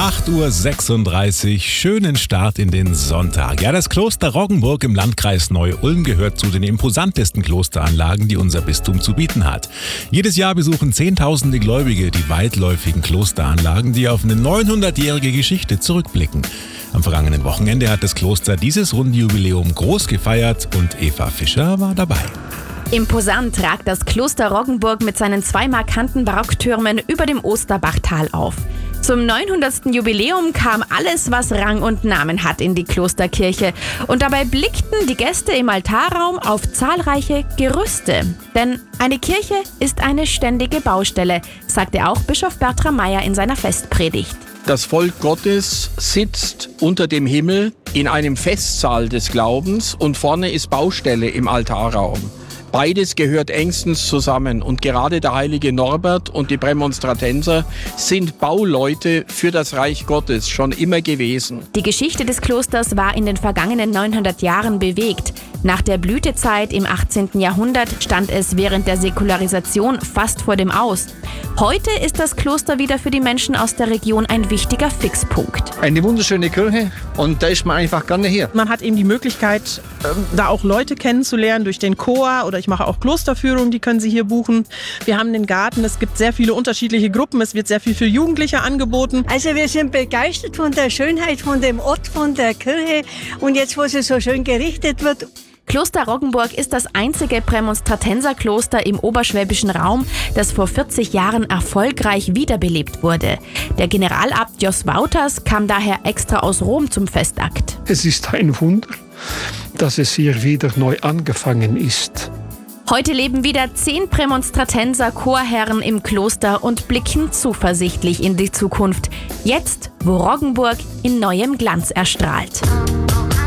8:36 Uhr, schönen Start in den Sonntag. Ja, das Kloster Roggenburg im Landkreis Neu-Ulm gehört zu den imposantesten Klosteranlagen, die unser Bistum zu bieten hat. Jedes Jahr besuchen Zehntausende Gläubige die weitläufigen Klosteranlagen, die auf eine 900-jährige Geschichte zurückblicken. Am vergangenen Wochenende hat das Kloster dieses runde Jubiläum groß gefeiert und Eva Fischer war dabei. Imposant ragt das Kloster Roggenburg mit seinen 2 markanten Barocktürmen über dem Osterbachtal auf. Zum 900. Jubiläum kam alles, was Rang und Namen hat, in die Klosterkirche. Und dabei blickten die Gäste im Altarraum auf zahlreiche Gerüste. Denn eine Kirche ist eine ständige Baustelle, sagte auch Bischof Bertram Meyer in seiner Festpredigt. Das Volk Gottes sitzt unter dem Himmel in einem Festsaal des Glaubens und vorne ist Baustelle im Altarraum. Beides gehört engstens zusammen und gerade der heilige Norbert und die Prämonstratenser sind Bauleute für das Reich Gottes schon immer gewesen. Die Geschichte des Klosters war in den vergangenen 900 Jahren bewegt. Nach der Blütezeit im 18. Jahrhundert stand es während der Säkularisation fast vor dem Aus. Heute ist das Kloster wieder für die Menschen aus der Region ein wichtiger Fixpunkt. Eine wunderschöne Kirche und da ist man einfach gerne hier. Man hat eben die Möglichkeit, da auch Leute kennenzulernen durch den Chor oder ich mache auch Klosterführungen, die können Sie hier buchen. Wir haben den Garten, es gibt sehr viele unterschiedliche Gruppen, es wird sehr viel für Jugendliche angeboten. Also wir sind begeistert von der Schönheit, von dem Ort, von der Kirche und jetzt, wo sie so schön gerichtet wird. Kloster Roggenburg ist das einzige Prämonstratenserkloster im oberschwäbischen Raum, das vor 40 Jahren erfolgreich wiederbelebt wurde. Der Generalabt Jos Wouters kam daher extra aus Rom zum Festakt. Es ist ein Wunder, dass es hier wieder neu angefangen ist. Heute leben wieder 10 Prämonstratenser Chorherren im Kloster und blicken zuversichtlich in die Zukunft. Jetzt, wo Roggenburg in neuem Glanz erstrahlt.